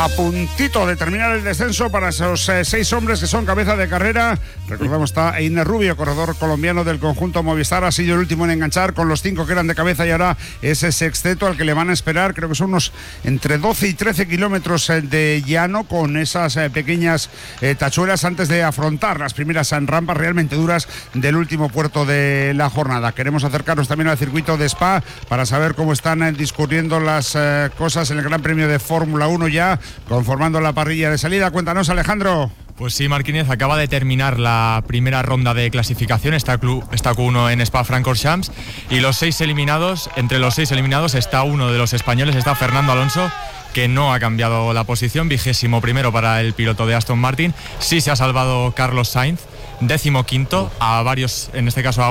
A puntito de terminar el descenso para esos 6 hombres que son cabeza de carrera. Recordamos, está Einer Rubio, corredor colombiano del conjunto Movistar. Ha sido el último en enganchar con los 5 que eran de cabeza y ahora ese sexteto al que le van a esperar. Creo que son unos entre 12 y 13 kilómetros de llano con esas pequeñas tachuelas antes de afrontar las primeras rampas realmente duras del último puerto de la jornada. Queremos acercarnos también al circuito de Spa para saber cómo están discurriendo las cosas en el Gran Premio de Fórmula 1 ya conformando la parrilla de salida. Cuéntanos, Alejandro. Pues sí, Marquínez, acaba de terminar la primera ronda de clasificación, está Q1 en Spa-Francorchamps, y los 6 eliminados, entre los 6 eliminados está uno de los españoles, está Fernando Alonso, que no ha cambiado la posición, 21º para el piloto de Aston Martin. Sí se ha salvado Carlos Sainz, 15º, a varios, en este caso a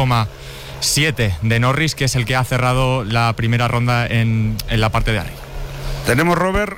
1,7 de Norris, que es el que ha cerrado la primera ronda en la parte de arriba. Tenemos, Robert,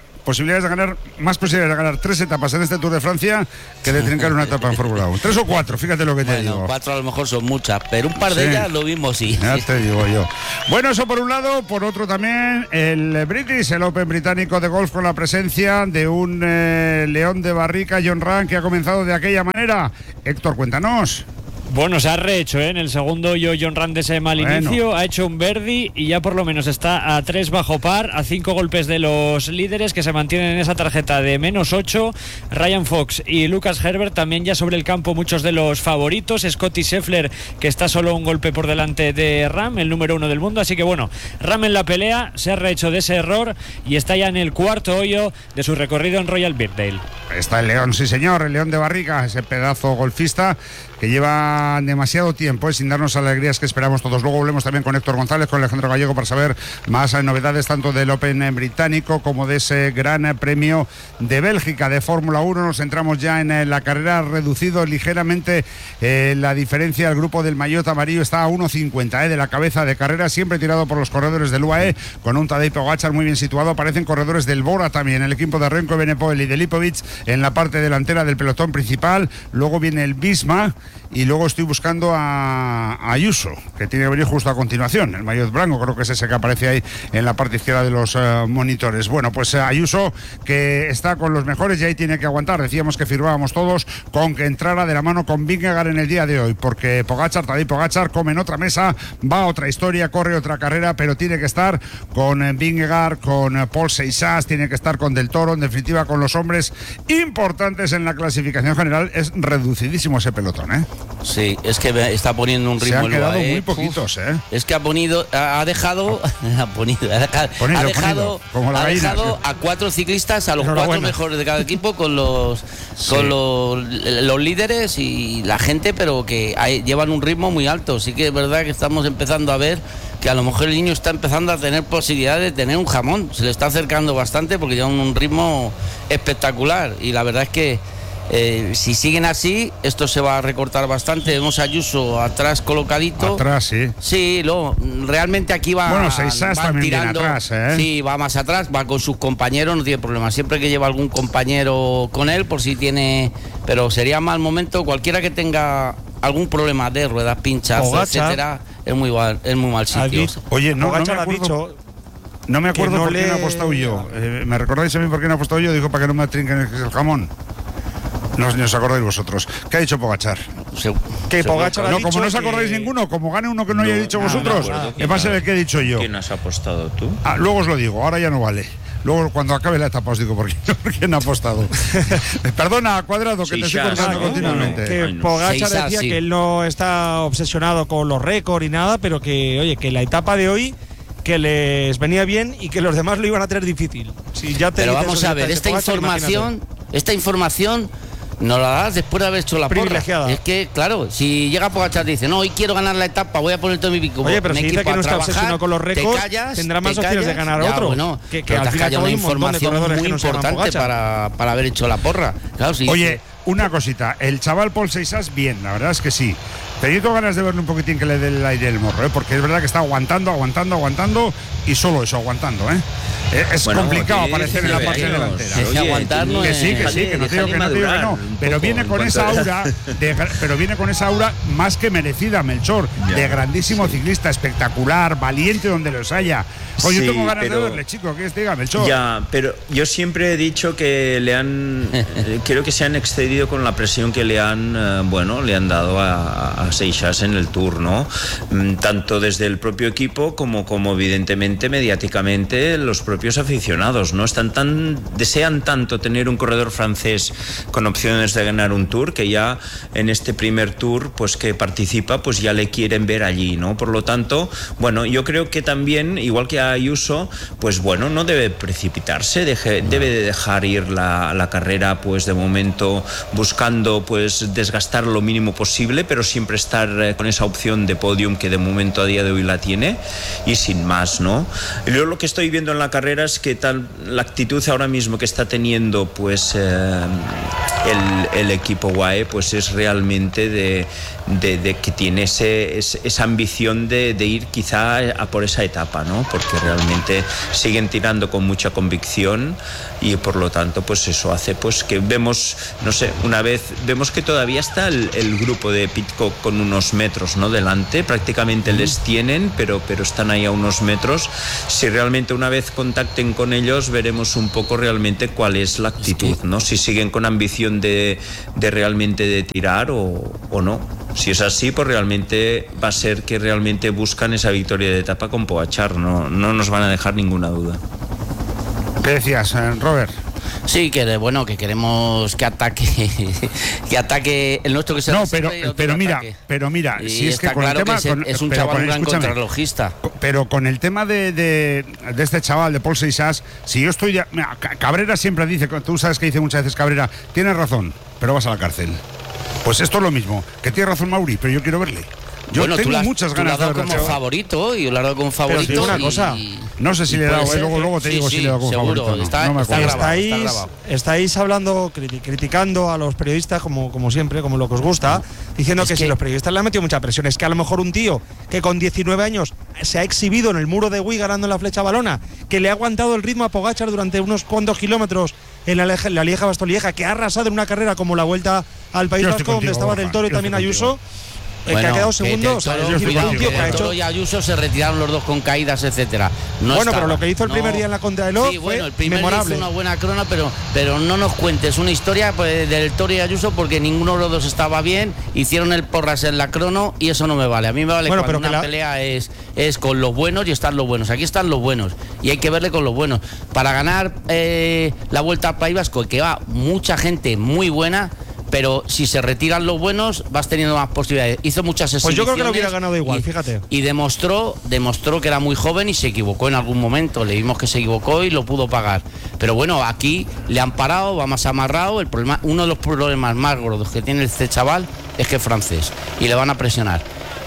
más posibilidades de ganar 3 etapas en este Tour de Francia que de trincar una etapa en Fórmula 1. 3 o 4, fíjate lo que te digo. 4 a lo mejor son muchas, pero un par de ellas lo mismo sí. Ya te digo yo. Bueno, eso por un lado. Por otro también el British, el Open británico de golf, con la presencia de un león de barrica, Jon Rahm, que ha comenzado de aquella manera. Héctor, cuéntanos. Bueno, se ha rehecho, en el segundo Jon Rahm de ese mal inicio, ha hecho un birdie y ya por lo menos está a 3 bajo par, a 5 golpes de los líderes que se mantienen en esa tarjeta de -8. Ryan Fox y Lucas Herbert también ya sobre el campo, muchos de los favoritos. Scottie Scheffler, que está solo un golpe por delante de Rahm, el número 1 del mundo. Así que bueno, Rahm en la pelea, se ha rehecho de ese error y está ya en el cuarto hoyo de su recorrido en Royal Birkdale. Está el león, sí señor, el león de barrica, ese pedazo golfista que lleva demasiado tiempo sin darnos alegrías que esperamos todos. Luego volvemos también con Héctor González, con Alejandro Gallego, para saber más novedades tanto del Open británico como de ese Gran Premio de Bélgica de Fórmula 1. Nos centramos ya en la carrera, reducido ligeramente la diferencia. El grupo del maillot amarillo está a 1,50 de la cabeza de carrera, siempre tirado por los corredores del UAE, con un Tadej Pogačar muy bien situado. Aparecen corredores del Bora también, el equipo de Remco Evenepoel y de Lipovic en la parte delantera del pelotón principal. Luego viene el Visma y luego estoy buscando a Ayuso, que tiene que venir justo a continuación, el maillot blanco, creo que es ese que aparece ahí en la parte izquierda de los monitores. Bueno, pues Ayuso, que está con los mejores y ahí tiene que aguantar. Decíamos que firmábamos todos con que entrara de la mano con Vingegaard en el día de hoy, porque Tadej Pogačar come en otra mesa, va a otra historia, corre otra carrera, pero tiene que estar con Vingegaard, con Paul Seixas, tiene que estar con Del Toro, en definitiva con los hombres importantes en la clasificación general. Es reducidísimo ese pelotón, ¿eh? Sí, es que está poniendo un ritmo. Se han quedado muy poquitos, ¿eh? Es que ha dejado a 4 ciclistas, a los 4 mejores de cada equipo, con los líderes y la gente, pero que llevan un ritmo muy alto. Sí que es verdad que estamos empezando a ver que a lo mejor el niño está empezando a tener posibilidad de tener un jamón. Se le está acercando bastante porque llevan un ritmo espectacular y la verdad es que si siguen así, esto se va a recortar bastante. Vemos a Ayuso atrás colocadito. Atrás, sí. Sí, realmente aquí va. Bueno, Seixas también tirando, viene atrás, ¿eh? Sí, va más atrás, va con sus compañeros, no tiene problema. Siempre que lleva algún compañero con él, por si tiene. Pero sería mal momento, cualquiera que tenga algún problema de ruedas, pinchas, etcétera, es muy mal sitio. Oye, no me acuerdo. No me acuerdo por qué no he apostado yo. ¿Me recordáis a mí por qué no he apostado yo? Dijo para que no me trinquen el jamón. No os acordáis vosotros. ¿Qué ha dicho Pogačar? Que Pogačar no, como no os acordáis ninguno, como gane uno que no haya dicho vosotros, va a ser el que he dicho yo. ¿Quién has apostado tú? Luego os lo digo, ahora ya no vale. Luego cuando acabe la etapa os digo por quién ha apostado. Perdona, Cuadrado, que te estoy cortando continuamente. Que Pogačar decía que él no está obsesionado con los récords y nada, pero que, oye, que la etapa de hoy que les venía bien y que los demás lo iban a tener difícil. Pero vamos a ver, esta información nos la das después de haber hecho la porra. Es que, claro, si llega Pogačar y dice, no, hoy quiero ganar la etapa, voy a poner todo mi pico. Oye, pero si dice que no está obsesionado con los récords, tendrá más opciones de ganar otro. Bueno, que al final hay una información muy importante para haber hecho la porra. Claro, sí. Oye, una cosita, el chaval Pol Seixas bien, la verdad es que sí. Pero yo tengo ganas de verle un poquitín que le dé el aire del morro, porque es verdad que está aguantando y solo eso, aguantando, Es complicado aparecer en la parte delantera. Oye, aguantar no que sí, que no digo que no, pero viene con esa aura, más que merecida, Melchor, de grandísimo ciclista, espectacular, valiente donde los haya. Yo tengo ganas de verle, chico, que diga Melchor. Ya, pero yo siempre he dicho que creo que se han excedido con la presión que le han dado a Seixas en el Tour, ¿no? Tanto desde el propio equipo como evidentemente mediáticamente los propios aficionados, ¿no? Desean tanto tener un corredor francés con opciones de ganar un Tour, que ya en este primer Tour pues que participa, pues ya le quieren ver allí, ¿no? Por lo tanto, yo creo que también, igual que a Ayuso, pues no debe precipitarse, debe de dejar ir la carrera, pues de momento buscando pues desgastar lo mínimo posible, pero siempre estar con esa opción de podium que de momento a día de hoy la tiene, y sin más, ¿no? Yo lo que estoy viendo en la carrera es que la actitud ahora mismo que está teniendo pues el equipo UAE pues es realmente de que tiene esa ambición de ir quizá a por esa etapa, ¿no? Porque realmente siguen tirando con mucha convicción, y por lo tanto pues eso hace pues que vemos que todavía está el grupo de Pidcock con unos metros, ¿no? Delante, prácticamente les tienen, pero están ahí a unos metros. Si realmente una vez contacten con ellos, veremos un poco realmente cuál es la actitud, ¿no? Si siguen con ambición de realmente de tirar o no. Si es así, pues realmente va a ser que realmente buscan esa victoria de etapa con Pogačar, no nos van a dejar ninguna duda. ¿Qué decías, Robert? Sí, que queremos que ataque el nuestro, que se no, pero mira, y si es que con claro el tema que es un chaval, un gran contrarrelojista. Pero con el tema de este chaval de Pol Seixas, si yo estoy Cabrera siempre dice, tú sabes que dice muchas veces Cabrera, tienes razón, pero vas a la cárcel. Pues esto es lo mismo, que tiene razón Mauri, pero yo quiero verle. Yo tengo muchas ganas de verlo como favorito, y yo lo he dado como favorito. Pero una cosa, no sé si le he dado, luego te digo si le he dado como seguro, favorito. No está grabado. Estáis hablando, criticando a los periodistas como siempre, como lo que os gusta, diciendo que si los periodistas le han metido mucha presión. Es que a lo mejor un tío que con 19 años se ha exhibido en el muro de Huy ganando en la Flecha Valona, que le ha aguantado el ritmo a Pogačar durante unos cuantos kilómetros en la Lieja-Bastogne-Lieja, que ha arrasado en una carrera como la Vuelta al País Vasco, donde estaba Del Toro y también Ayuso. Que ha quedado segundo. Toro y Ayuso se retiraron los dos con caídas, etcétera. Pero lo que hizo el primer día en la contrarreloj fue el primer memorable. Hizo una buena crona, pero no nos cuentes una historia pues, del Toro y Ayuso, porque ninguno de los dos estaba bien. Hicieron el porras en la crono y eso no me vale. A mí me vale cuando una pelea es con los buenos y están los buenos. Aquí están los buenos y hay que verle con los buenos. Para ganar la Vuelta al País Vasco, que va mucha gente muy buena, pero si se retiran los buenos vas teniendo más posibilidades. Hizo muchas exhibiciones. Pues yo creo que lo hubiera ganado igual, fíjate. Y demostró que era muy joven y se equivocó en algún momento. Le vimos que se equivocó y lo pudo pagar. Pero bueno, aquí le han parado, va más amarrado. El problema, uno de los problemas más gordos que tiene este chaval es que es francés y le van a presionar.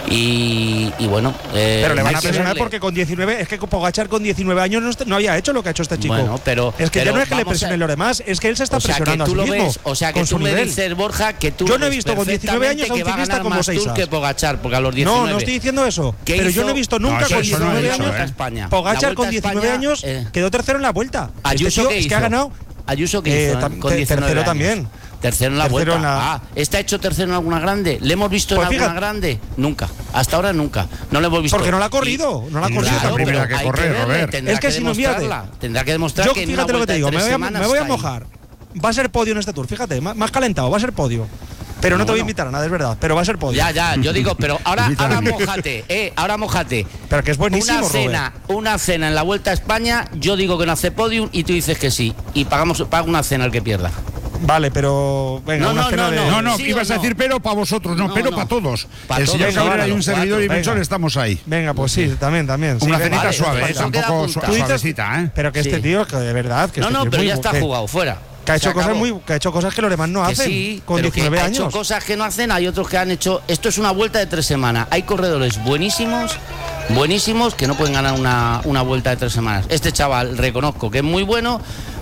Y bueno, pero le van a presionar porque con 19, es que Pogačar con 19 años no había hecho lo que ha hecho este chico. Bueno, es que ya no es que le presionen los demás, es que él se está presionando a sí mismo. O sea que tú me dices, Borja, que tú yo no he visto con 19 años a un ciclista como Seixas que Pogačar, porque a los 19. No estoy diciendo eso, pero yo no he visto nunca con 19 años Pogačar con 19 años quedó tercero en la Vuelta. Ayuso es que ha ganado. Ayuso que hizo con 19 tercero también. Tercero en la Vuelta. ¿Está hecho tercero en alguna grande? ¿Le hemos visto en alguna grande? Nunca. Hasta ahora nunca. No le hemos visto. Porque no la ha corrido. No la ha corrido. La primera que correr, Robert. Es que si no pierde. Tendrá que demostrar yo, que fíjate lo que te digo. Me voy a mojar. Va a ser podio en este Tour. Fíjate, más calentado. Va a ser podio. Pero no te voy a invitar a nada, es verdad. Pero va a ser podio. Ya. Yo digo, pero ahora mójate. Ahora mójate. Pero que es buenísimo, una cena en la Vuelta a España. Yo digo que no hace podium y tú dices que sí. Y paga una cena al que pierda. Vale, pero venga, No, ¿sí ibas a decir pero para vosotros, pero para todos. El señor Cabrera y un servidor y Melchor estamos ahí. Venga, pues sí, también. Una cenita suave, tampoco suavecita, Pero que este tío, que de verdad, que pero ya está jugado, fuera. Que ha hecho cosas que los demás no hacen. Sí, con 19 años. Ha hecho cosas que no hacen, hay otros que han hecho. Esto es una vuelta de 3 semanas. Hay corredores buenísimos que no pueden ganar una vuelta de 3 semanas. Este chaval reconozco que es muy bueno,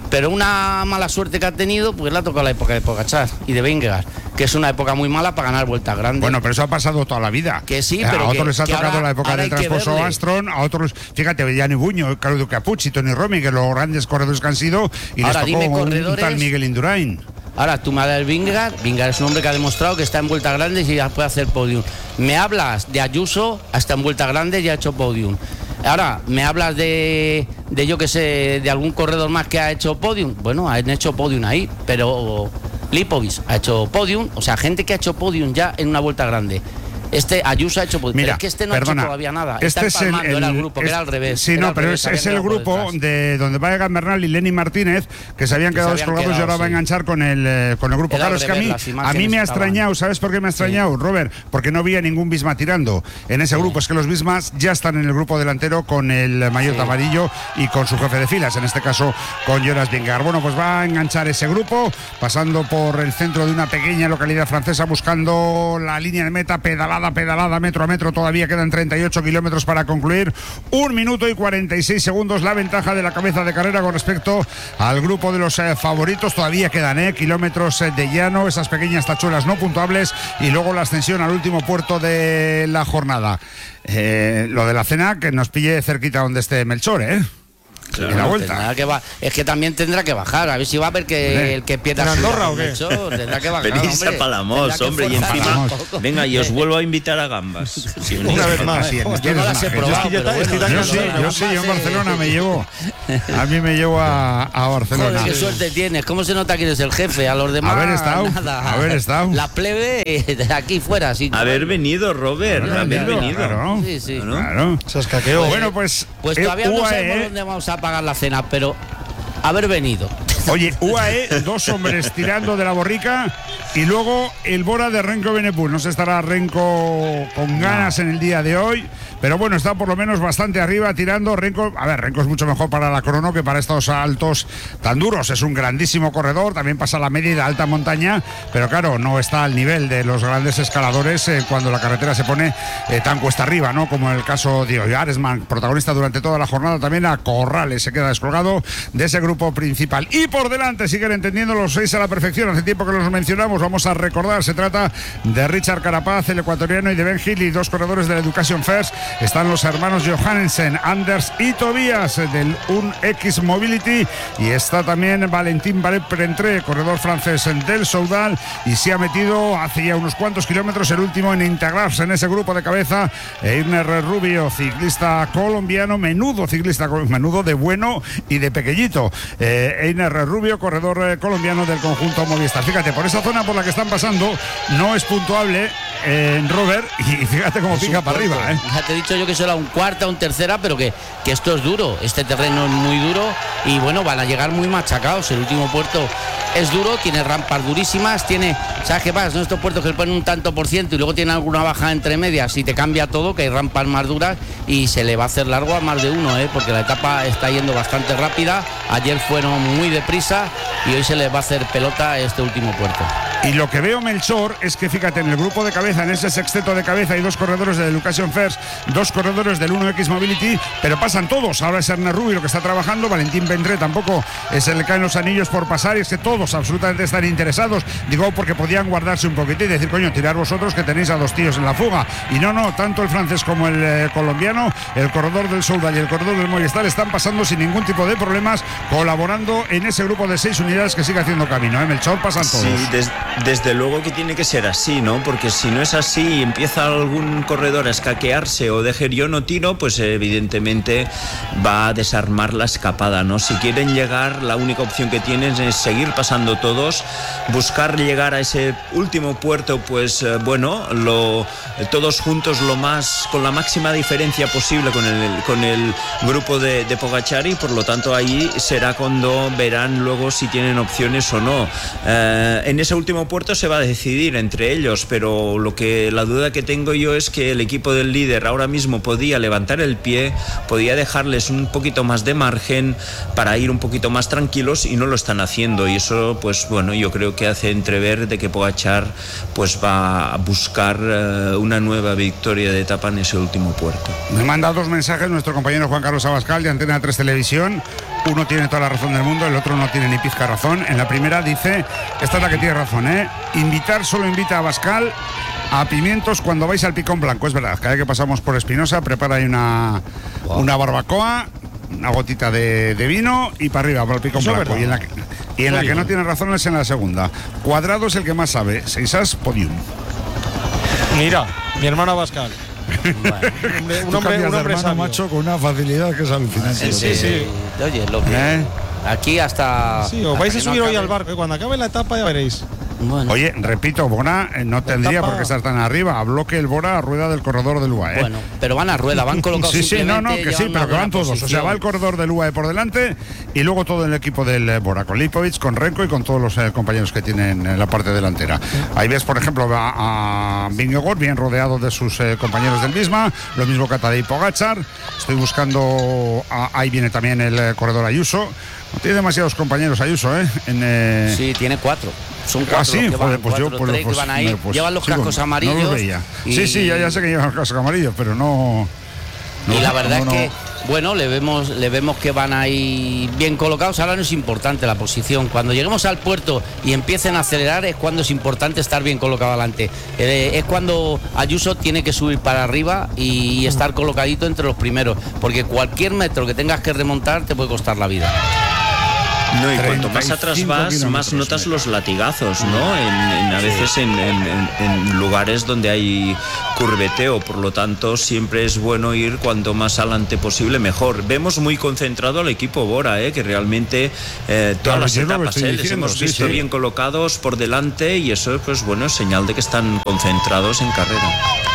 Pero una mala suerte que ha tenido, pues le ha tocado la época de Pogačar y de Vingegaard, que es una época muy mala para ganar vueltas grandes. Bueno, pero eso ha pasado toda la vida. Que sí, pero a otros les ha tocado ahora, la época del Transposo Armstrong, a otros, fíjate, Gianni Buño, Claudio Capucci, Tony Romy, que los grandes corredores que han sido, y ahora, les tocó un tal Miguel Indurain. Ahora, tú me hablas de Vingegaard es un hombre que ha demostrado que está en vueltas grandes y ya puede hacer podium. Me hablas de Ayuso, hasta en vueltas grandes y ha hecho podium. Ahora, me hablas de yo que sé, de algún corredor más que ha hecho podium. Bueno, han hecho podium ahí, pero Lipovic ha hecho podium, o sea, gente que ha hecho podium ya en una vuelta grande. Ayuso ha hecho podium. Mira, pero es que este no ha hecho todavía nada. Este está empalmando, era el grupo, que era al revés. Sí, no, pero es el grupo de donde va Egan Bernal y Lenny Martínez, que se habían quedado descolgados y ahora va a enganchar con el grupo. Claro, es que a mí me ha extrañado, ¿sabes por qué me ha extrañado, Robert? Porque no había ningún Visma tirando en ese grupo. Es que los Vismas ya están en el grupo delantero con el maillot amarillo y con su jefe de filas, en este caso con Jonas Vingegaard. Bueno, pues va a enganchar ese grupo, pasando por el centro de una pequeña localidad francesa, buscando la línea de meta, pedalada, metro a metro. Todavía quedan 38 kilómetros para concluir. 1 minuto y 46 segundos la ventaja de la cabeza de carrera con respecto al grupo de los favoritos. Todavía quedan kilómetros de llano, esas pequeñas tachuelas no puntuables y luego la ascensión al último puerto de la jornada. Lo de la cena, que nos pille cerquita donde esté Melchor, Claro, en la vuelta. Es que también tendrá que bajar, a ver si va a ver que el que pierda ¿En Andorra o qué? Tendrá que bajar. Venirse a Palamos, hombre, y encima, venga, y os vuelvo a invitar a gambas. Una vez más. Yo no las he probado, pero bueno, yo en Barcelona me llevo. A mí me llevo a Barcelona. Joder, qué suerte tienes. ¿Cómo se nota que eres el jefe? A los demás, nada. Haber estado. La plebe de aquí fuera, sí. Haber venido, Robert, haber venido. Claro. Sí. Claro. Se escaqueó. Bueno, pues todavía no sabemos dónde vamos a pagar la cena, pero haber venido. Oye, UAE, 2 hombres tirando de la borrica y luego el Bora de Renko Benepul. No sé, estará Renko con ganas en el día de hoy, pero bueno, está por lo menos bastante arriba tirando. Renko es mucho mejor para la crono que para estos saltos tan duros. Es un grandísimo corredor, también pasa la media y la alta montaña, pero claro, no está al nivel de los grandes escaladores cuando la carretera se pone tan cuesta arriba, ¿no? Como en el caso de Aresman, protagonista durante toda la jornada. También a Corrales se queda descolgado de ese grupo principal. Y por delante siguen entendiendo los 6 a la perfección. Hace tiempo que los mencionamos, vamos a recordar. Se trata de Richard Carapaz, el ecuatoriano, y de Ben Hill, y 2 corredores de la Education First. Están los hermanos Johannesen, Anders y Tobias del UNX Mobility, y está también Valentín Valet-Prentré, corredor francés del Soudal, y se ha metido hace ya unos cuantos kilómetros el último en integrarse en ese grupo de cabeza, Einer Rubio, ciclista colombiano, menudo de bueno y de pequeñito. Einer Rubio, corredor colombiano del conjunto Movistar. Fíjate, por esa zona por la que están pasando no es puntuable, Robert, y fíjate cómo pica para arriba. Ya te he dicho yo que será un cuarta, un tercera, pero que esto es duro, este terreno es muy duro y bueno, van a llegar muy machacados. El último puerto es duro, tiene rampas durísimas, ¿sabes qué pasa? Son estos puertos que le ponen un tanto por ciento y luego tienen alguna baja entre medias y te cambia todo, que hay rampas más duras y se le va a hacer largo a más de uno, porque la etapa está yendo bastante rápida. Ayer fueron muy deprisa y hoy se les va a hacer pelota a este último puerto. Y lo que veo, Melchor, es que fíjate, en el grupo de cabeza, en ese sexteto de cabeza, hay 2 corredores de Education First, 2 corredores del 1X Mobility, pero pasan todos. Ahora es Ernest Rubio lo que está trabajando, Valentín Prentré tampoco se le caen los anillos por pasar, y es que todos absolutamente están interesados. Digo, porque podían guardarse un poquitín y decir, coño, tirar vosotros que tenéis a 2 tíos en la fuga. Y no, tanto el francés como el colombiano, el corredor del Soudal y el corredor del Movistar están pasando sin ningún tipo de problemas, colaborando en ese grupo de 6 unidades que sigue haciendo camino. Melchor, pasan todos. Sí, desde luego que tiene que ser así, ¿no? Porque si no es así y empieza algún corredor a escaquearse o dejar yo no tiro, pues evidentemente va a desarmar la escapada, ¿no? Si quieren llegar, la única opción que tienen es seguir pasando todos, buscar llegar a ese último puerto, pues todos juntos con la máxima diferencia posible con el grupo de Pogačar, y por lo tanto ahí será cuando verán luego si tienen opciones o no. En ese último puerto se va a decidir entre ellos, pero la duda que tengo yo es que el equipo del líder ahora mismo podía levantar el pie, podía dejarles un poquito más de margen para ir un poquito más tranquilos, y no lo están haciendo, y eso yo creo que hace entrever de que Pogačar pues va a buscar una nueva victoria de etapa en ese último puerto. Me manda 2 mensajes nuestro compañero Juan Carlos Abascal de Antena 3 Televisión. uno tiene toda la razón del mundo, el otro no tiene ni pizca razón. En la primera dice, esta es la que tiene razón, solo invita a Bascal a Pimientos cuando vais al Picón Blanco. Es verdad, cada vez que pasamos por Espinosa prepara ahí una barbacoa, una gotita de vino y para arriba, para el Picón Blanco. Y en la que no tiene razón es en la segunda. Cuadrado es el que más sabe. 6 podium. Mira, mi hermano Bascal. Un hombre sabio, macho, con una facilidad que es alucinante. Sí. Oye, lo que aquí hasta. Sí, os vais a subir hoy al barco. Cuando acabe la etapa ya veréis. Bueno. Oye, repito, Bora no tendría por qué estar tan arriba. A bloque el Bora a rueda del corredor del UAE. Bueno, pero van a rueda, van colocados. Sí, pero que van todos. Posición. O sea, va el corredor del UAE por delante y luego todo el equipo del Bora, con Lipovic, con Renko y con todos los compañeros que tienen en la parte delantera. Ahí ves, por ejemplo, va a Vingegaard bien rodeado de sus compañeros del Visma. Lo mismo que a Tadej Pogačar. Estoy buscando. Ahí viene también el corredor Ayuso. No tiene demasiados compañeros Ayuso, Sí, tiene 4. Son 4 sí, que van, que van ahí. Llevan los cascos amarillos. No los veía. Sí, ya sé que llevan los cascos amarillos, pero no. Y la verdad es que, bueno, le vemos que van ahí bien colocados. Ahora no es importante la posición. Cuando lleguemos al puerto y empiecen a acelerar es cuando es importante estar bien colocado adelante. Es cuando Ayuso tiene que subir para arriba y estar colocadito entre los primeros, porque cualquier metro que tengas que remontar te puede costar la vida. No, y cuanto más atrás vas, más notas los latigazos, ¿no? A veces en lugares donde hay curveteo, por lo tanto siempre es bueno ir cuanto más adelante posible mejor. Vemos muy concentrado al equipo Bora, que realmente todas las etapas les hemos visto bien colocados por delante y eso pues bueno es señal de que están concentrados en carrera.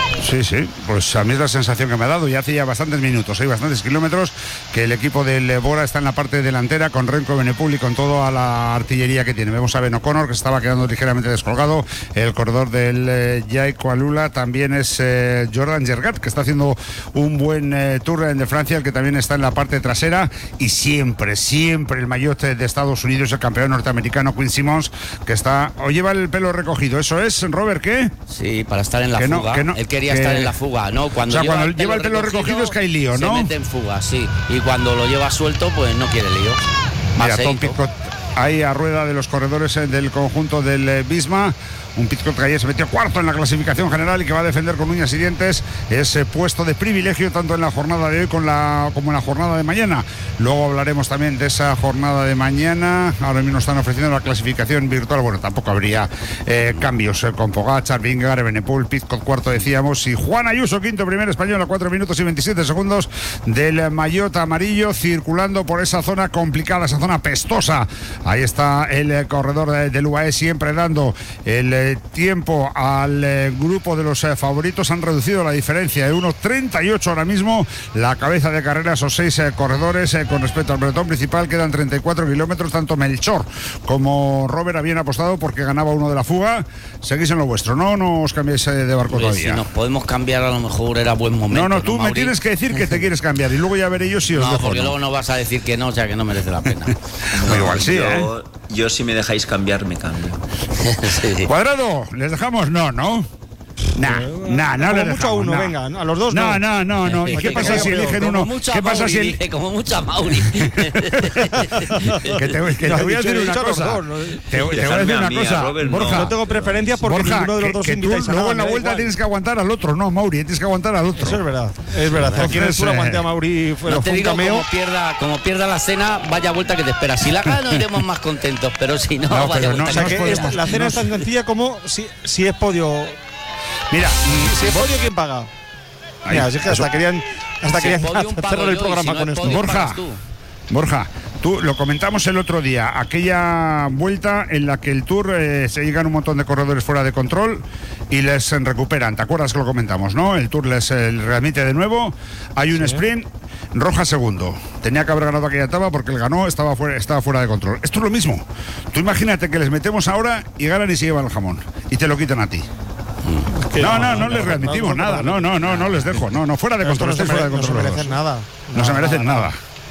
Sí, pues a mí es la sensación que me ha dado. Y hace ya bastantes minutos, hay bastantes kilómetros que el equipo del Bora está en la parte delantera con Renko, Benepul y con toda la artillería que tiene. Vemos a Ben O'Connor que estaba quedando ligeramente descolgado. El corredor del Jaico Alula también es Jordan Gergat, que está haciendo un buen Tour de Francia, el que también está en la parte trasera. Y siempre el maillot de Estados Unidos, el campeón norteamericano Quinn Simmons, que está o lleva el pelo recogido. ¿Eso es, Robert, qué? Sí, para estar en la fuga. Él quería estar en la fuga, ¿no? Cuando lleva el pelo recogido es que hay lío, ¿no? Se mete en fuga, sí. Y cuando lo lleva suelto, pues no quiere lío. Mira, Tom Pitcock ahí a rueda de los corredores del conjunto del Visma. Un Pitcock que ayer se metió cuarto en la clasificación general y que va a defender con uñas y dientes ese puesto de privilegio tanto en la jornada de hoy como en la jornada de mañana. Luego hablaremos también de esa jornada de mañana. Ahora mismo están ofreciendo la clasificación virtual. Bueno, tampoco habría cambios con Pogačar, Vingegaard, Benepul, Pitcock cuarto decíamos y Juan Ayuso quinto, primer español a 4 minutos y 27 segundos del maillot amarillo, circulando por esa zona complicada, esa zona pestosa. Ahí está el corredor del UAE siempre dando el tiempo al grupo de los favoritos. Han reducido la diferencia de 1.38 ahora mismo la cabeza de carrera, esos 6 corredores con respecto al pelotón principal. Quedan 34 kilómetros. Tanto Melchor como Robert habían apostado porque ganaba uno de la fuga. Seguís en lo vuestro, no os cambiéis de barco todavía. Si nos podemos cambiar, a lo mejor era buen momento. No, tú me tienes que decir que te quieres cambiar y luego ya veré yo si os dejo. Porque luego no vas a decir que no, o sea que no merece la pena. Igual sí, Yo si me dejáis cambiar, me cambio. Sí. Cuadrado, ¿les dejamos? No como mucho a uno, venga, a los dos no. ¿Y qué pasa si eligen uno? ¿Qué pasa si como mucha Mauri? que te voy a decir una cosa. Te voy a decir una cosa, Borja. No tengo preferencia porque ninguno de los dos invitáis a nada. Luego en la vuelta tienes que aguantar al otro, no, Mauri, tienes que aguantar al otro. Eso es verdad. Aquí en el sur aguanté a Mauri, fue un cameo. Como pierda la cena, vaya vuelta que te espera. Si la gana iremos más contentos, pero si no, vaya vuelta. O sea que la cena es tan sencilla como si es podio. Mira, si es podio, ¿quién paga? Mira, es que hasta querían cerrar el programa con esto. Borja, tú lo comentamos el otro día, aquella vuelta en la que el Tour se llegan un montón de corredores fuera de control y les recuperan. ¿Te acuerdas que lo comentamos, no? El Tour les remite de nuevo, hay un sprint. Roja segundo, tenía que haber ganado aquella etapa porque el ganó, estaba fuera de control. Esto es lo mismo. Tú imagínate que les metemos ahora y ganan y se llevan el jamón y te lo quitan a ti. No les readmitimos nada. No les dejo. No, fuera de control. No se merecen nada. No se merecen nada.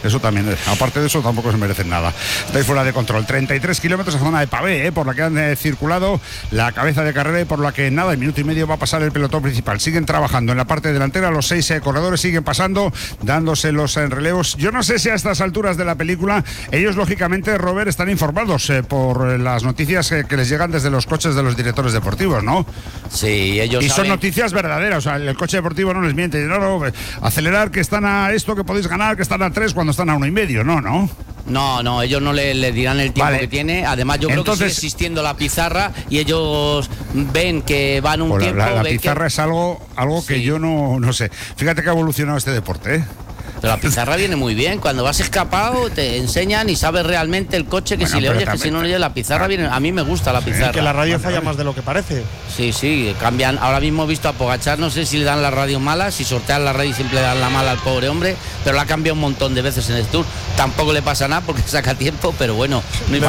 Eso también, aparte de eso, tampoco se merecen nada. Estáis fuera de control. 33 kilómetros a zona de pavé, por la que han circulado la cabeza de carrera y por la que nada, en minuto y medio va a pasar el pelotón principal. Siguen trabajando en la parte delantera, los 6 corredores siguen pasando, dándose los relevos. Yo no sé si a estas alturas de la película, ellos lógicamente, Robert, están informados por las noticias que les llegan desde los coches de los directores deportivos, ¿no? Sí, ellos y saben. son noticias verdaderas, o sea, el coche deportivo no les miente. No, acelerar, que están a esto, que podéis ganar, que están a 3 cuando están a 1,5, no. No, ellos no le dirán el tiempo que tiene. Además, yo creo que sigue existiendo la pizarra y ellos ven que van un tiempo. La pizarra es algo que yo no sé. Fíjate que ha evolucionado este deporte, ¿eh? Pero la pizarra viene muy bien. Cuando vas escapado te enseñan y sabes realmente el coche que si le oyes, que si no le oyes, la pizarra viene. A mí me gusta la pizarra. Que la radio falla más de lo que parece. Sí, cambian. Ahora mismo he visto a Pogačar, no sé si le dan la radio mala, si sortean la radio y siempre le dan la mala al pobre hombre, pero la ha cambiado un montón de veces en el Tour. Tampoco le pasa nada porque saca tiempo, pero bueno.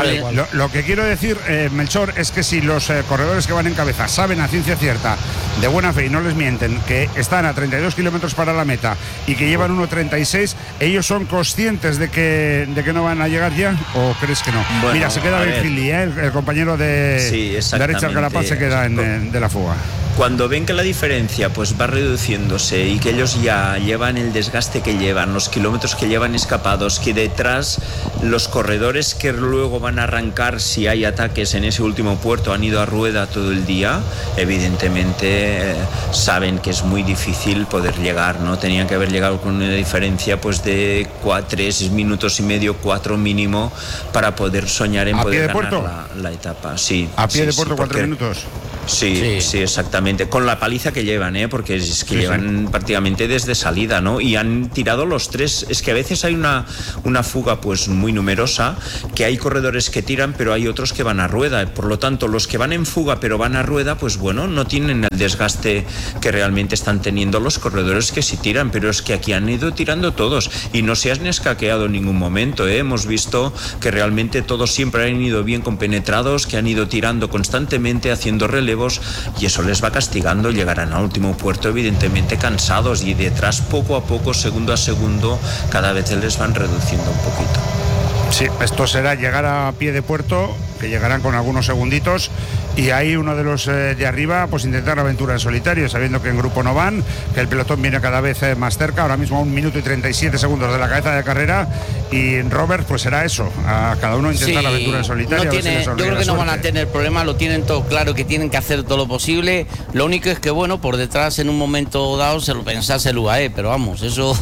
Lo que quiero decir, Melchor, es que si los corredores que van en cabeza saben a ciencia cierta, de buena fe y no les mienten, que están a 32 kilómetros para la meta y que llevan 1,36, ¿ellos son conscientes de que no van a llegar ya o crees que no? Bueno, mira, se queda Virgili, el compañero de Richard Carapaz se queda de la fuga. Cuando ven que la diferencia pues va reduciéndose y que ellos ya llevan el desgaste que llevan, los kilómetros que llevan escapados, que detrás los corredores que luego van a arrancar si hay ataques en ese último puerto han ido a rueda todo el día, evidentemente saben que es muy difícil poder llegar, ¿no? Tenían que haber llegado con una diferencia pues de 3 minutos y medio, 4 mínimo para poder soñar en poder ganar la etapa. Sí, a pie de puerto, 4 minutos. Sí, exactamente. Con la paliza que llevan, porque es que llevan prácticamente desde salida, ¿no? Y han tirado los 3. Es que a veces hay una fuga pues muy numerosa, que hay corredores que tiran, pero hay otros que van a rueda. Por lo tanto, los que van en fuga pero van a rueda, pues bueno, no tienen el desgaste que realmente están teniendo los corredores que sí tiran. Pero es que aquí han ido tirando todos y no se han escaqueado en ningún momento, Hemos visto que realmente todos siempre han ido bien compenetrados, que han ido tirando constantemente, haciendo relevos, y eso les va castigando. Llegarán al último puerto evidentemente cansados y detrás poco a poco, segundo a segundo, cada vez les van reduciendo un poquito. Sí, esto será llegar a pie de puerto, que llegarán con algunos segunditos, y ahí uno de los de arriba pues intentar la aventura en solitario, sabiendo que en grupo no van, que el pelotón viene cada vez más cerca, ahora mismo a 1 minuto y 37 segundos de la cabeza de carrera, y Robert pues será eso, a cada uno intentar la aventura en solitario. Yo creo que no van a tener problema, lo tienen todo claro, que tienen que hacer todo lo posible. Lo único es que bueno, por detrás en un momento dado se lo pensase el UAE, pero vamos, eso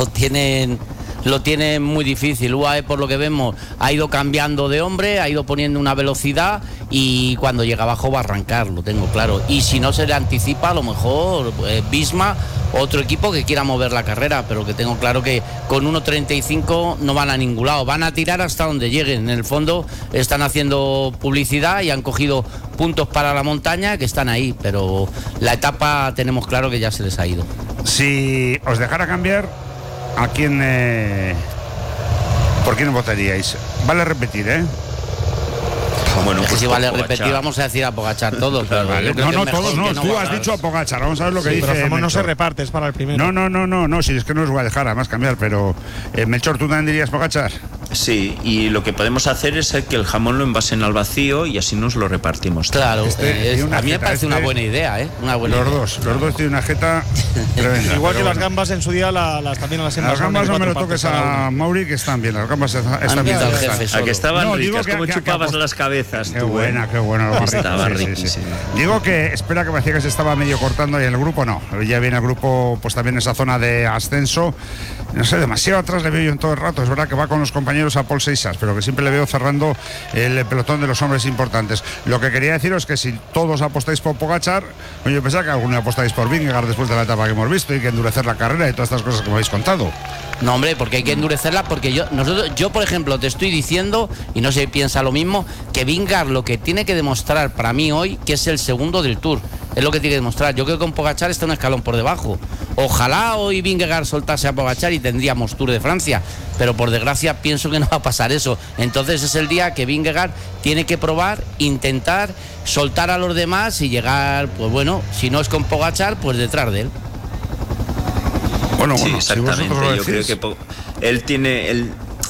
lo tienen muy difícil. UAE, por lo que vemos, ha ido cambiando de hombre, ha ido poniendo una velocidad y cuando llega abajo va a arrancar, lo tengo claro. Y si no se le anticipa, a lo mejor Visma, otro equipo que quiera mover la carrera, pero que tengo claro que con 1.35 no van a ningún lado, van a tirar hasta donde lleguen. En el fondo están haciendo publicidad y han cogido puntos para la montaña que están ahí, pero la etapa tenemos claro que ya se les ha ido. Si os dejara cambiar, ¿a quién por quién votaríais? Vale repetir, Bueno, pues si vale repetir, vamos a decir a Pogačar todos. Pero vale. No, todos no. Tú has dicho a Pogačar. Vamos a ver lo que dice. Pero Melchor. no se reparte, es para el primero. No, si es que no os voy a dejar además cambiar. Pero Melchor, ¿tú también dirías Pogačar? Sí, y lo que podemos hacer es que el jamón lo envasen al vacío y así nos lo repartimos. Claro, a mí me parece una buena idea, Los dos tienen una jeta tremenda. Igual que las gambas en su día también las envasan. Las gambas no me lo toques a Mauri, que están bien. Las gambas están bien. A que estaban ricas, como chupabas las cabezas. Qué buena. Estaba riquísima. Digo que espera, que me decía que se estaba medio cortando y en el grupo no. Ya viene el grupo pues también esa zona de ascenso. No sé, demasiado atrás le veo yo en todo el rato. Es verdad que va con los compañeros a Paul Seixas, pero que siempre le veo cerrando el pelotón de los hombres importantes. Lo que quería deciros es que si todos apostáis por Pogačar, yo pensaba que alguno apostáis por Vingegaard después de la etapa que hemos visto y que endurecer la carrera y todas estas cosas que me habéis contado. No, hombre, porque hay que endurecerla, porque yo por ejemplo, te estoy diciendo, y no sé si piensa lo mismo, que Vingegaard lo que tiene que demostrar para mí hoy, que es el segundo del Tour, es lo que tiene que demostrar. Yo creo que con Pogačar está un escalón por debajo. Ojalá hoy Vingegaard soltase a Pogačar y tendríamos Tour de Francia, pero por desgracia pienso que no va a pasar eso. Entonces es el día que Vingegaard tiene que probar, intentar soltar a los demás y llegar, pues bueno, si no es con Pogačar, pues detrás de él. Sí, exactamente. Yo creo que él tiene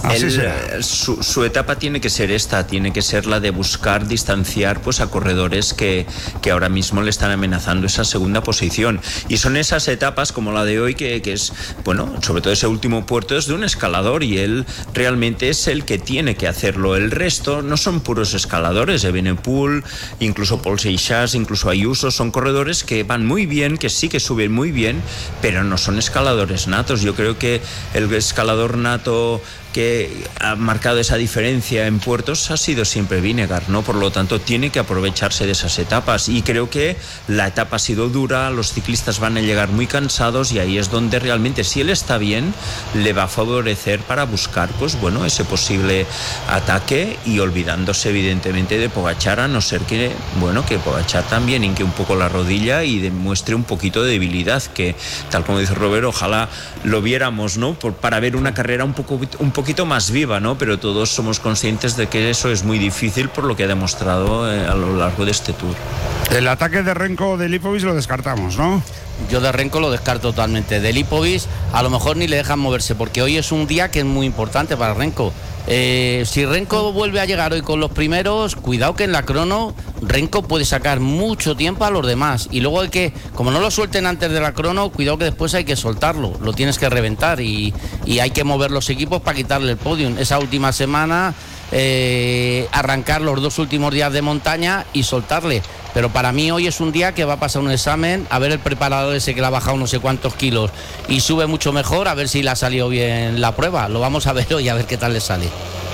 Su etapa tiene que ser esta, tiene que ser la de buscar distanciar pues a corredores que ahora mismo le están amenazando esa segunda posición, y son esas etapas como la de hoy que es, bueno, sobre todo ese último puerto es de un escalador y él realmente es el que tiene que hacerlo. El resto no son puros escaladores. Evenepoel, incluso Paul Seixas, incluso Ayuso, son corredores que van muy bien, que sí que suben muy bien, pero no son escaladores natos. Yo creo que el escalador nato que ha marcado esa diferencia en puertos ha sido siempre Vingegaard, ¿no? Por lo tanto, tiene que aprovecharse de esas etapas, y creo que la etapa ha sido dura, los ciclistas van a llegar muy cansados, y ahí es donde realmente, si él está bien, le va a favorecer para buscar, pues bueno, ese posible ataque, y olvidándose evidentemente de Pogačar, a no ser que, bueno, que Pogačar también hinque un poco la rodilla y demuestre un poquito de debilidad, que tal como dice Robert, ojalá lo viéramos, ¿no? Para ver una carrera un poquito más viva, ¿no? Pero todos somos conscientes de que eso es muy difícil por lo que ha demostrado a lo largo de este Tour. El ataque de Renko de Lipovic lo descartamos, ¿no? Yo de Renko lo descarto totalmente. De Lipovic a lo mejor ni le dejan moverse, porque hoy es un día que es muy importante para Renko. Si Renko vuelve a llegar hoy con los primeros, cuidado que en la crono Renko puede sacar mucho tiempo a los demás, y luego hay que, como no lo suelten antes de la crono, cuidado que después hay que soltarlo, lo tienes que reventar, y hay que mover los equipos para quitarle el podium. Esa última semana arrancar los 2 últimos días de montaña y soltarle. Pero para mí hoy es un día que va a pasar un examen, a ver el preparador ese que le ha bajado no sé cuántos kilos y sube mucho mejor, a ver si le ha salido bien la prueba. Lo vamos a ver hoy, a ver qué tal le sale.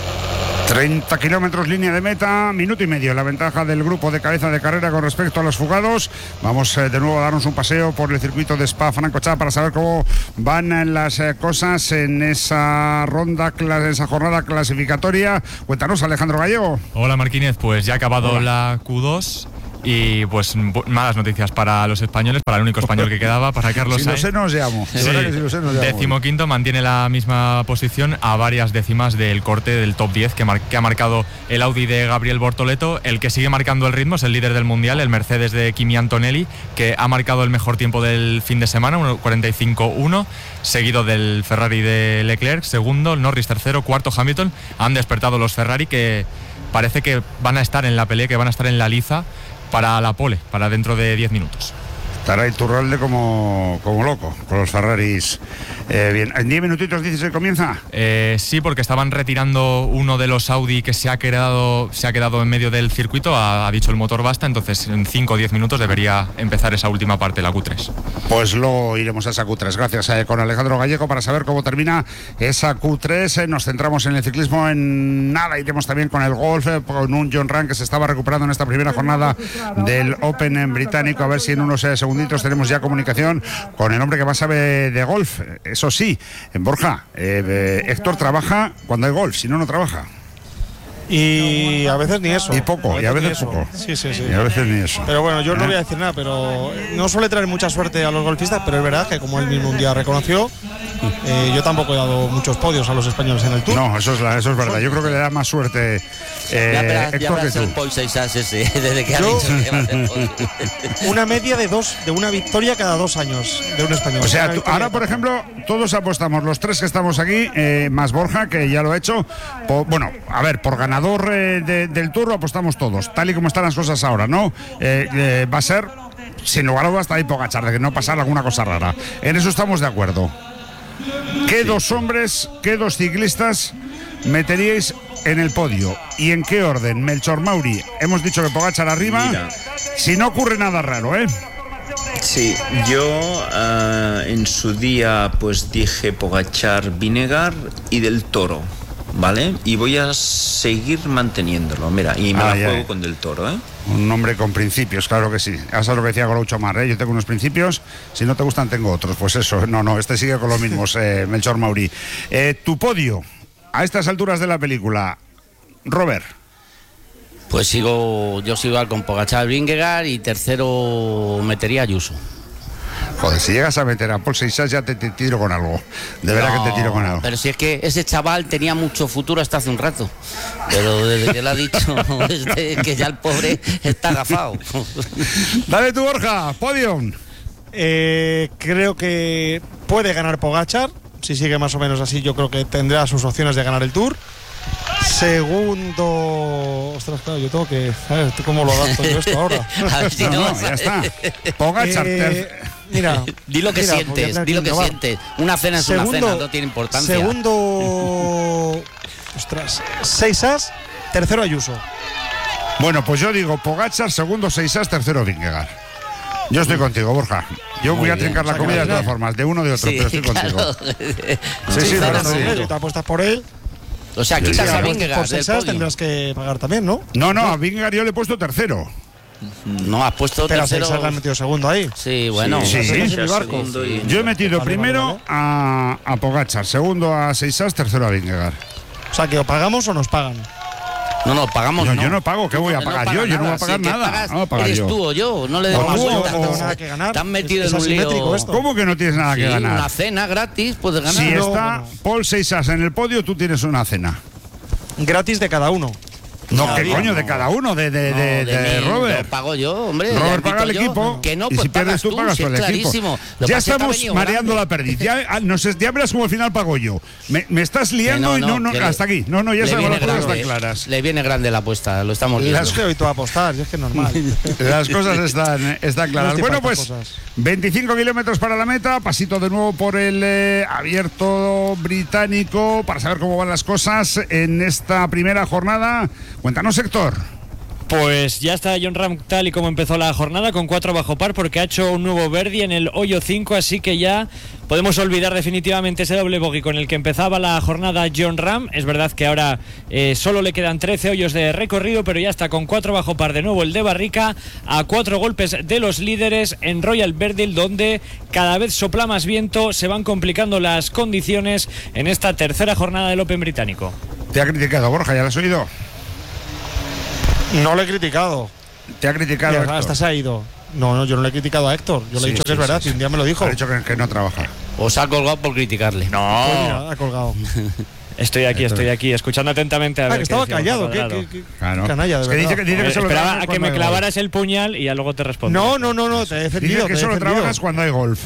30 kilómetros línea de meta, minuto y medio la ventaja del grupo de cabeza de carrera con respecto a los fugados. Vamos de nuevo a darnos un paseo por el circuito de Spa-Francorchamps para saber cómo van las cosas en esa jornada clasificatoria. Cuéntanos, Alejandro Gallego. Hola, Marquínez, pues ya ha acabado la Q2. Y pues malas noticias para los españoles, para el único español que quedaba, para Carlos Sainz. Si lo sé, nos llamo. Sí, 15º, mantiene la misma posición a varias décimas del corte del top 10 que ha marcado el Audi de Gabriel Bortoleto. El que sigue marcando el ritmo es el líder del Mundial, el Mercedes de Kimi Antonelli, que ha marcado el mejor tiempo del fin de semana, 1:45.1, seguido del Ferrari de Leclerc, segundo, Norris tercero, cuarto Hamilton. Han despertado los Ferrari, que parece que van a estar en la pelea, que van a estar en la liza para la pole, para dentro de 10 minutos. Estará Iturralde como loco con los Ferraris. Bien, ¿en 10 minutitos dices que comienza? Sí, porque estaban retirando uno de los Audi que se ha quedado en medio del circuito, ha dicho el motor basta, entonces en 5 o 10 minutos debería empezar esa última parte, la Q3. Pues luego iremos a esa Q3. Gracias con Alejandro Gallego para saber cómo termina esa Q3. Nos centramos en el ciclismo, en nada iremos también con el golf, con un John Ram que se estaba recuperando en esta primera jornada del Open británico, a ver si en unos segunditos tenemos ya comunicación con el hombre que más sabe de golf. Eso sí, en Borja, Héctor trabaja cuando hay golf, si no, no trabaja. Y a veces ni eso. Y poco, y a veces poco. Sí. Y a veces ni eso. Pero bueno, yo no voy a decir nada, pero no suele traer mucha suerte a los golfistas, pero es verdad que como él mismo un día reconoció, yo tampoco he dado muchos podios a los españoles en el Tour. No, eso es verdad. Yo creo que le da más suerte Héctor que tú. El Paul Seixas ese, desde que ha dicho que va a ser podio. Una media de una victoria cada 2 años de un español. O sea, ahora, por ejemplo, todos apostamos, los 3 que estamos aquí, más Borja, que ya lo ha hecho. Por ganador del Tour lo apostamos todos, tal y como están las cosas ahora, ¿no? Va a ser, sin lugar a dudas, hasta ahí Pogačar, de que no pasara alguna cosa rara. En eso estamos de acuerdo. ¿Qué 2 hombres, qué 2 ciclistas meteríais en el podio? ¿Y en qué orden? Melchor, Mauri, hemos dicho que Pogačar arriba. Mira, si no ocurre nada raro, ¿eh? Sí, yo en su día pues dije Pogačar, Vingegaard y Del Toro, ¿vale? Y voy a seguir manteniéndolo, mira, y me la juego con Del Toro, ¿eh? Un hombre con principios, claro que sí. Eso es lo que decía Groucho Marx, ¿eh? Yo tengo unos principios, si no te gustan tengo otros. Pues eso, no, este sigue con los mismos, Melchor, Mauri. Tu podio, a estas alturas de la película, Robert. Pues yo sigo igual con Pogačar, Vingegaard, y tercero metería a Ayuso. Joder, si llegas a meter a Paul Seixas ya te tiro con algo. De verdad que te tiro con algo. Pero si es que ese chaval tenía mucho futuro hasta hace un rato. Pero desde que él ha dicho que ya el pobre está agafado. Dale tú, Borja, podium. Creo que puede ganar Pogačar, Si sigue más o menos así, yo creo que tendrá sus opciones de ganar el Tour. Segundo. Ostras, claro, yo tengo que. A ver, ¿cómo lo adapto yo esto ahora? A ver si no, ya está. Pogačar. Mira. Di lo que sientes, di lo que sientes. Una cena es una cena, no tiene importancia. Segundo. Ostras, 6 as, tercero Ayuso. Bueno, pues yo digo Pogačar, segundo 6 as, tercero Vingegaard. Yo estoy contigo, Borja. Yo voy a trincar la comida de todas formas, de uno o de otro, pero estoy contigo. Sí, Te apuestas por él. O sea, quitas a Vingegaard por 6 as tendrás que pagar también, ¿no? No, a Vingegaard yo le he puesto tercero. No, has puesto pero tercero. Pero 6 as le has metido segundo ahí. Sí, bueno. Sí. Yo he metido Vale, primero vale. a Pogačar, segundo a 6 as, tercero a Vingegaard. O sea, que o pagamos o nos pagan. No, pagamos. No, yo no pago, ¿qué voy a pagar yo? Yo no voy a pagar nada. No voy a pagar eres yo. tú o yo, no le demos Yo no vueltas. tengo nada que ganar. Te han metido Es en un lío. asimétrico esto. ¿Cómo que no tienes nada que ganar? Una cena gratis, puedes ganar. Si No, está bueno. Paul 6 as en el podio, tú tienes una cena. Gratis de cada uno. No, ¿qué coño? De cada uno, de mí, Robert. Lo pago yo, hombre. Robert ya paga el invito yo. equipo. Que no, y pues si pierdes tú, pagas si tú el es equipo. clarísimo. Lo que Ya pasa es que estamos ha venido mareando grande. la perdiz. Ya verás como al final pago yo. Me estás liando y no, que hasta aquí. No, ya le sabemos viene las cosas grande, están claras. Le viene grande la apuesta, lo estamos viendo. Las que hoy tú a apostar, y es que es normal. Las cosas están claras. estoy Bueno, para pues estas cosas. 25 kilómetros para la meta. Pasito de nuevo por el abierto británico para saber cómo van las cosas en esta primera jornada. Cuéntanos, Héctor. Pues ya está Jon Rahm tal y como empezó la jornada, con 4 bajo par, porque ha hecho un nuevo birdie en el hoyo 5, así que ya podemos olvidar definitivamente ese doble bogey con el que empezaba la jornada Jon Rahm. Es verdad que ahora solo le quedan 13 hoyos de recorrido, pero ya está con 4 bajo par de nuevo el de Barrica, a 4 golpes de los líderes en Royal Verdale, donde cada vez sopla más viento, se van complicando las condiciones en esta tercera jornada del Open británico. Te ha criticado, Borja, ¿ya lo has oído? No le he criticado. Te ha criticado. Mira, Héctor. hasta se ha ido. No, yo no le he criticado a Héctor. Yo le he dicho que es verdad, y un día me lo dijo. Ha dicho que no trabaja. Os ha colgado por criticarle. Pues mira, ha colgado. Estoy aquí, escuchando atentamente a ver Que estaba qué decía callado. Borja Cuadrado. Claro. Canalla, de Es que verdad. dice que solo Esperaba trabajas a que cuando me hay clavaras el puñal y ya luego te respondo. No, te he golf. defendido. Dice que solo trabajas cuando hay golf.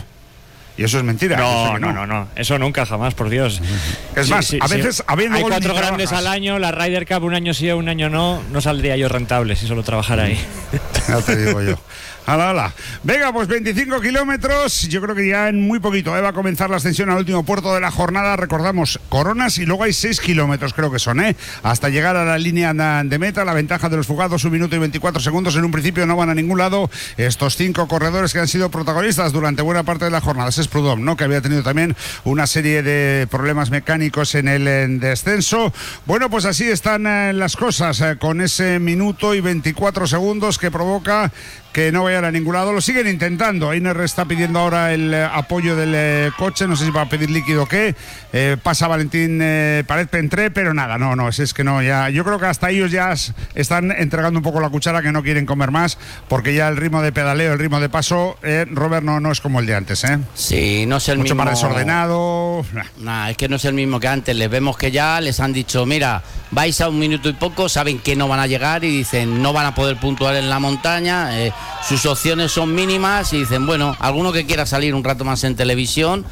Y eso es mentira. No, eso nunca, jamás, por Dios. Es más, a veces habiendo hay golf 4 ni grandes trabajas. al año, la Ryder Cup un año sí o un año no saldría yo rentable si solo trabajara ahí. Ya te digo yo. Hala. Venga, pues 25 kilómetros. Yo creo que ya en muy poquito va a comenzar la ascensión al último puerto de la jornada. Recordamos, Coronas, y luego hay 6 kilómetros, creo que son, hasta llegar a la línea de meta. La ventaja de los fugados, 1 minuto y 24 segundos. En un principio no van a ningún lado estos 5 corredores que han sido protagonistas durante buena parte de la jornada. Ese es Prudhomme, ¿no? Que había tenido también una serie de problemas mecánicos en el descenso. Bueno, pues así están las cosas, con ese minuto y 24 segundos que provoca que no vayan a ningún lado. Lo siguen intentando. Einer está pidiendo ahora el apoyo del coche, no sé si va a pedir líquido o qué. Pasa Valentín Paret-Pentré, pero nada, no, es que no, ya. Yo creo que hasta ellos ya están entregando un poco la cuchara, que no quieren comer más, porque ya el ritmo de pedaleo, el ritmo de paso, Robert, no es como el de antes, Sí, no es el mucho mismo. más desordenado. Es que no es el mismo que antes. Les vemos que ya les han dicho, mira, vais a 1 minuto y poco, saben que no van a llegar y dicen, no van a poder puntuar en la montaña. Sus opciones son mínimas y dicen, bueno, alguno que quiera salir un rato más en televisión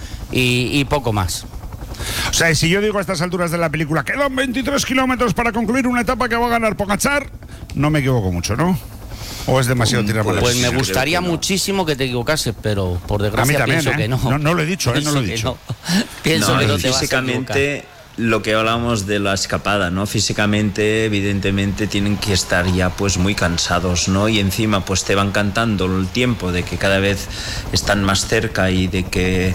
y poco más. O sea, si yo digo a estas alturas de la película, quedan 23 kilómetros para concluir una etapa que va a ganar Pogačar, no me equivoco mucho, ¿no? ¿O es demasiado tirar por Pues el- me gustaría creo que no. muchísimo que te equivocases, pero por A mí desgracia también, pienso que no. No lo he dicho, no lo he Pienso que dicho. no. Pienso que no te vas a equivocar. físicamente, lo que hablamos de la escapada, ¿no? Físicamente, evidentemente, tienen que estar ya pues muy cansados, ¿no? Y encima pues te van cantando el tiempo de que cada vez están más cerca y de que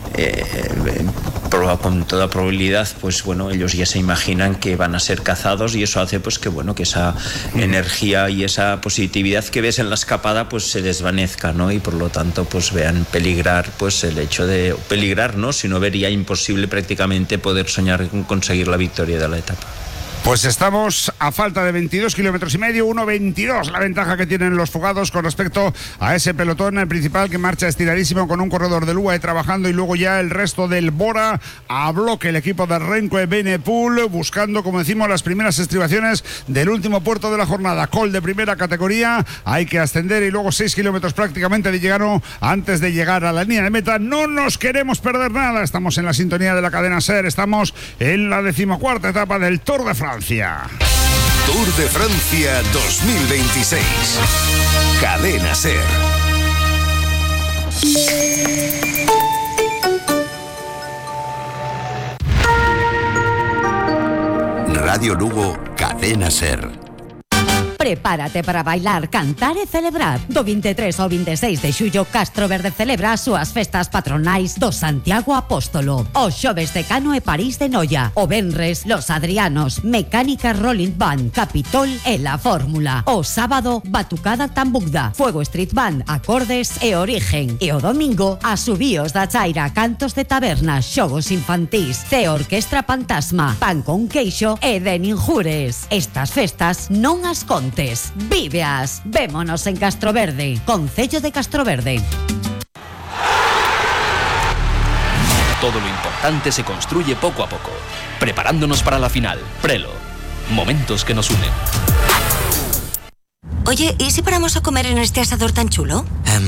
con toda probabilidad pues bueno, ellos ya se imaginan que van a ser cazados, y eso hace pues que bueno, que esa energía y esa positividad que ves en la escapada pues se desvanezca, ¿no? Y por lo tanto pues vean peligrar pues el hecho de peligrar, ¿no? Sino vería imposible prácticamente poder soñar con conseguir la victoria de la etapa. Pues estamos a falta de 22 kilómetros y medio, 1.22 la ventaja que tienen los fugados con respecto a ese pelotón principal que marcha estiradísimo con un corredor del UAE trabajando y luego ya el resto del Bora a bloque, el equipo de Renko Evenepoel buscando, como decimos, las primeras estribaciones del último puerto de la jornada. Col de primera categoría, hay que ascender y luego 6 kilómetros prácticamente de llegano antes de llegar a la línea de meta. No nos queremos perder nada, estamos en la sintonía de la cadena SER, estamos en la 14ª etapa del Tour de Francia. Tour de Francia 2026. Cadena SER. Radio Lugo, Cadena SER. Prepárate para bailar, cantar e celebrar. Do 23 ao 26 de xullo, Castroverde celebra as súas festas patronais do Santiago Apóstolo. O xoves Decano e París de Noia. O venres, Los Adrianos, Mecánica Rolling Band, Capitol e La Fórmula. O sábado, Batucada Tambugda, Fuego Street Band, Acordes e Origen. E o domingo, Asubíos da Chaira, Cantos de Taberna, Xogos Infantís, C Orquestra Fantasma, Pan con Queixo e de Ninjures. Estas festas non as contes. Víveas. Vémonos en Castroverde, Concello de Castroverde. Todo lo importante se construye poco a poco, preparándonos para la final. Prelo. Momentos que nos unen. Oye, ¿y si paramos a comer en este asador tan chulo?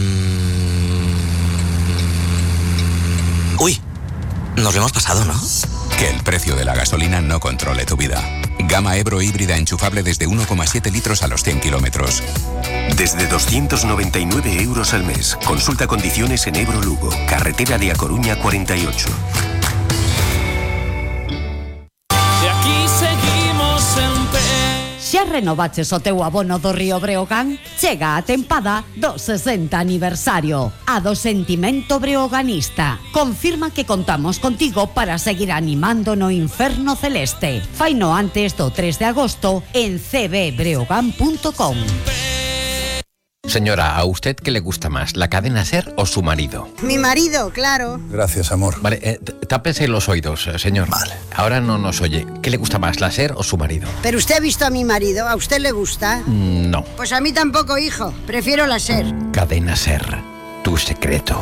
Uy, nos lo hemos pasado, ¿no? Que el precio de la gasolina no controle tu vida. Gama Ebro híbrida enchufable desde 1,7 litros a los 100 kilómetros. Desde 299 euros al mes. Consulta condiciones en Ebro Lugo, carretera de A Coruña 48. De aquí seguimos en pé. Xa renovaches o teu abono do Río Breogán? Chega a tempada do 60 aniversario. A do sentimento breoganista. Confirma que contamos contigo para seguir animando no inferno celeste. Faino antes do 3 de agosto en cbbreogan.com. Señora, ¿a usted qué le gusta más, la cadena SER o su marido? Mi marido, claro. Gracias, amor. Vale, tápese los oídos, señor. Vale. Ahora no nos oye. ¿Qué le gusta más, la SER o su marido? Pero usted ha visto a mi marido, ¿a usted le gusta? No. Pues a mí tampoco, hijo. Prefiero la SER. Cadena SER, tu secreto.